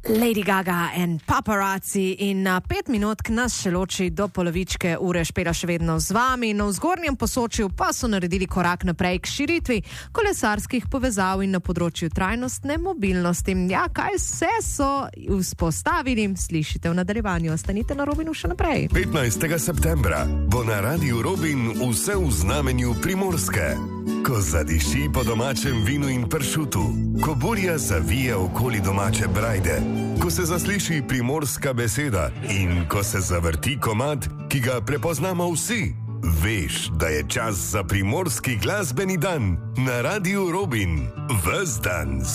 Lady Gaga in Paparazzi in 5 minut nas še loči do polovičke ure, Špela še vedno z vami. Na vzgornjem Posočju pa so naredili korak naprej k širitvi kolesarskih povezav in na področju trajnostne mobilnosti. Ja, kaj vse so vzpostavili, slišite v nadaljevanju. Ostanite na Robinu še naprej. 15. septembra bo na Radiu Robin vse v znamenju Primorske. Ko zadiši po domačem vinu in pršutu, ko burja zavije okoli domače brajde, ko se zasliši primorska beseda in ko se zavrti komad, ki ga prepoznamo vsi, veš, da je čas za primorski glasbeni dan na Radiu Robin. Ves dan